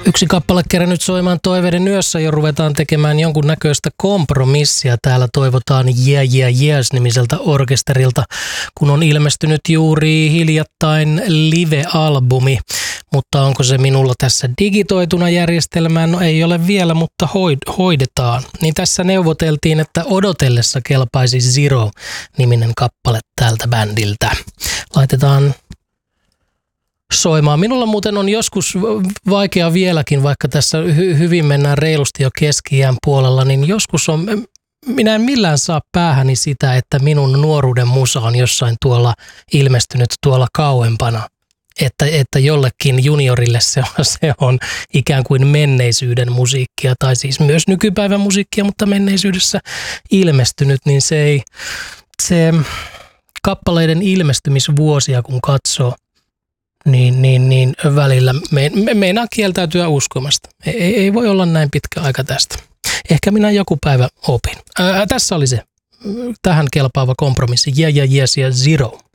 Yksi kappale kerännyt soimaan Toiveiden yössä jo ruvetaan tekemään jonkun näköistä kompromissia. Täällä toivotaan Yeah Yeah Yes -nimiseltä orkesterilta, kun on ilmestynyt juuri hiljattain live-albumi. Mutta onko se minulla tässä digitoituna järjestelmään? No ei ole vielä, mutta hoidetaan. Niin tässä neuvoteltiin, että odotellessa kelpaisi Zero-niminen kappale tältä bändiltä. Laitetaan soimaan. Minulla muuten on joskus vaikea vieläkin, vaikka tässä hyvin mennään reilusti jo keski-iän puolella, niin joskus minä en millään saa päähäni sitä, että minun nuoruuden musa on jossain tuolla ilmestynyt tuolla kauempana. Että jollekin juniorille se on ikään kuin menneisyyden musiikkia, tai siis myös nykypäivän musiikkia, mutta menneisyydessä ilmestynyt, niin se kappaleiden ilmestymisvuosia kun katsoo, niin välillä meinaa kieltäytyä uskomasta. Ei voi olla näin pitkä aika tästä. Ehkä minä joku päivä opin. Tässä oli se tähän kelpaava kompromissi. Yeah, yeah, yes ja Zero.